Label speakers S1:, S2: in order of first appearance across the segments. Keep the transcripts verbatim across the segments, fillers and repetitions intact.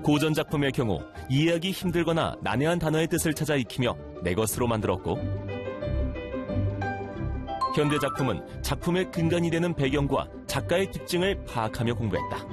S1: 고전 작품의 경우 이해하기 힘들거나 난해한 단어의 뜻을 찾아 익히며 내 것으로 만들었고, 현대 작품은 작품의 근간이 되는 배경과 작가의 특징을 파악하며 공부했다.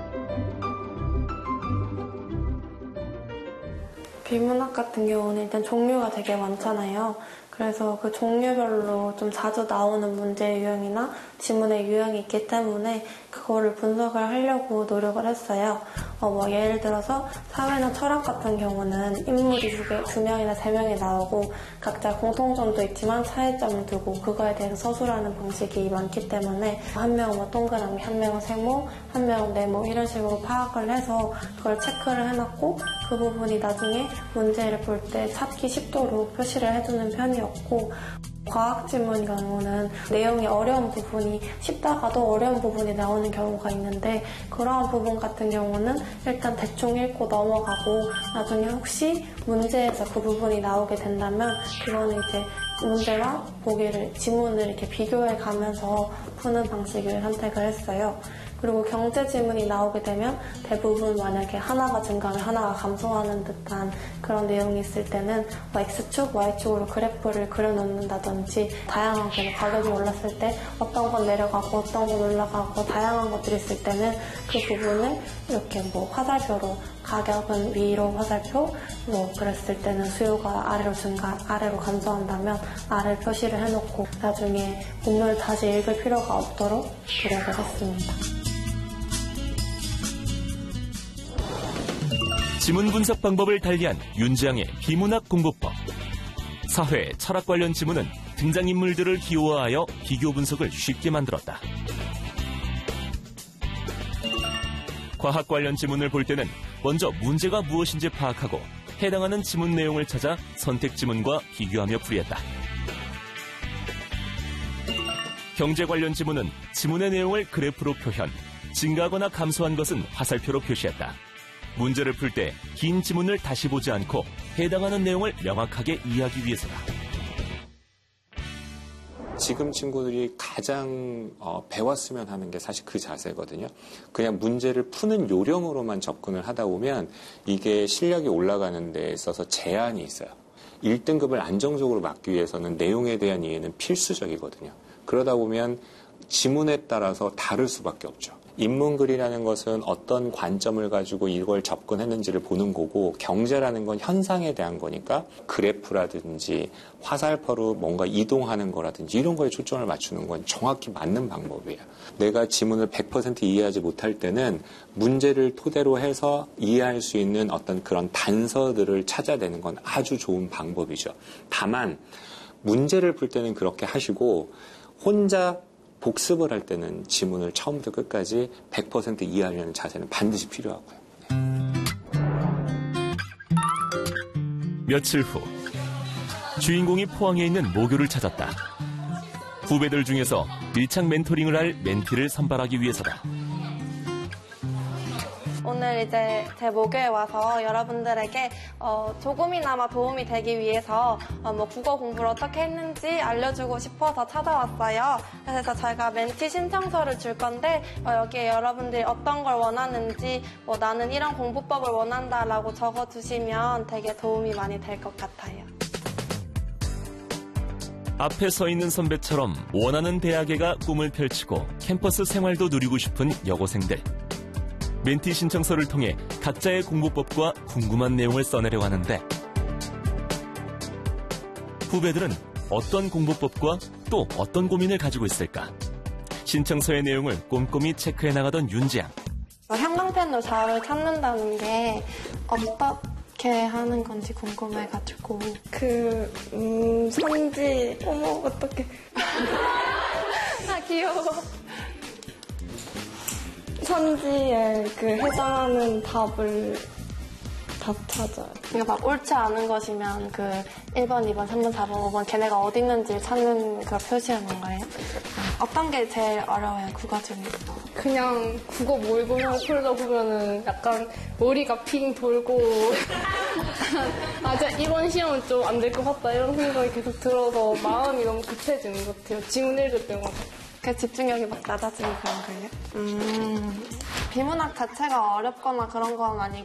S2: 비문학 같은 경우는 일단 종류가 되게 많잖아요. 그래서 그 종류별로 좀 자주 나오는 문제 유형이나 지문의 유형이 있기 때문에 그거를 분석을 하려고 노력을 했어요. 어, 뭐 예를 들어서 사회나 철학 같은 경우는 인물이 두, 개, 두 명이나 세 명이 나오고 각자 공통점도 있지만 차이점을 두고 그거에 대해서 서술하는 방식이 많기 때문에 한 명은 뭐 동그라미, 한 명은 세모, 한 명은 네모 이런 식으로 파악을 해서 그걸 체크를 해놨고 그 부분이 나중에 문제를 볼 때 찾기 쉽도록 표시를 해두는 편이었고, 과학 지문 경우는 내용이 어려운 부분이 쉽다가도 어려운 부분이 나오는 경우가 있는데 그러한 부분 같은 경우는 일단 대충 읽고 넘어가고 나중에 혹시 문제에서 그 부분이 나오게 된다면 그거는 이제 문제와 보기를 지문을 이렇게 비교해 가면서 푸는 방식을 선택을 했어요. 그리고 경제 지문이 나오게 되면 대부분 만약에 하나가 증가하면 하나가 감소하는 듯한 그런 내용이 있을 때는 뭐 X축, Y축으로 그래프를 그려놓는다든지 다양하게 가격이 올랐을 때 어떤 건 내려가고 어떤 건 올라가고 다양한 것들이 있을 때는 그 부분을 이렇게 뭐 화살표로 가격은 위로 화살표, 뭐 그랬을 때는 수요가 아래로 증가, 아래로 감소한다면 아래 표시를 해놓고 나중에 본문을 다시 읽을 필요가 없도록 기록을 했습니다.
S1: 지문 분석 방법을 달리한 윤지향의 비문학 공부법. 사회, 철학 관련 지문은 등장인물들을 기호화하여 비교 분석을 쉽게 만들었다. 과학 관련 지문을 볼 때는 먼저 문제가 무엇인지 파악하고 해당하는 지문 내용을 찾아 선택 지문과 비교하며 풀이했다. 경제 관련 지문은 지문의 내용을 그래프로 표현, 증가하거나 감소한 것은 화살표로 표시했다. 문제를 풀 때 긴 지문을 다시 보지 않고 해당하는 내용을 명확하게 이해하기 위해서다.
S3: 지금 친구들이 가장 어, 배웠으면 하는 게 사실 그 자세거든요. 그냥 문제를 푸는 요령으로만 접근을 하다 보면 이게 실력이 올라가는 데 있어서 제한이 있어요. 일 등급을 안정적으로 맞기 위해서는 내용에 대한 이해는 필수적이거든요. 그러다 보면 지문에 따라서 다를 수밖에 없죠. 인문글이라는 것은 어떤 관점을 가지고 이걸 접근했는지를 보는 거고, 경제라는 건 현상에 대한 거니까 그래프라든지 화살표로 뭔가 이동하는 거라든지 이런 거에 초점을 맞추는 건 정확히 맞는 방법이에요. 내가 지문을 백 퍼센트 이해하지 못할 때는 문제를 토대로 해서 이해할 수 있는 어떤 그런 단서들을 찾아내는 건 아주 좋은 방법이죠. 다만 문제를 풀 때는 그렇게 하시고 혼자 복습을 할 때는 지문을 처음부터 끝까지 백 퍼센트 이해하려는 자세는 반드시 필요하고요.
S1: 며칠 후 주인공이 포항에 있는 모교를 찾았다. 후배들 중에서 밀착 멘토링을 할 멘티를 선발하기 위해서다.
S2: 오늘 이제 제 모교에 와서 여러분들에게 어, 조금이나마 도움이 되기 위해서 어, 뭐 국어 공부를 어떻게 했는지 알려주고 싶어서 찾아왔어요. 그래서 저희가 멘티 신청서를 줄 건데 어, 여기에 여러분들이 어떤 걸 원하는지 뭐 나는 이런 공부법을 원한다라고 적어주시면 되게 도움이 많이 될 것 같아요.
S1: 앞에 서 있는 선배처럼 원하는 대학에가 꿈을 펼치고 캠퍼스 생활도 누리고 싶은 여고생들. 멘티 신청서를 통해 각자의 공부법과 궁금한 내용을 써내려 하는데 후배들은 어떤 공부법과 또 어떤 고민을 가지고 있을까? 신청서의 내용을 꼼꼼히 체크해 나가던 윤지향.
S2: 형광펜으로 자료를 찾는다는 게 어떻게 하는 건지 궁금해가지고.
S4: 그, 음, 선지, 어머, 어떡해.
S2: 아, 귀여워.
S4: 선지에 그 해당하는 답을 답 찾아요.
S2: 그러니까 막 옳지 않은 것이면 그 일 번, 이 번, 삼 번, 사 번, 오 번 걔네가 어디 있는지 찾는 걸 표시하는 거예요? 어떤 게 제일 어려워요, 국어 중에서?
S4: 그냥 국어 모의고사 풀다 보면은 약간 머리가 핑 돌고 아, 진짜 이번 시험은 좀 안 될 것 같다 이런 생각이 계속 들어서 마음이 너무 급해지는 것 같아요. 지문 읽을 때마다.
S2: 그 집중력이 막 낮아지는 그런 거예요? 음, 비문학 자체가 어렵거나 그런 건 아니고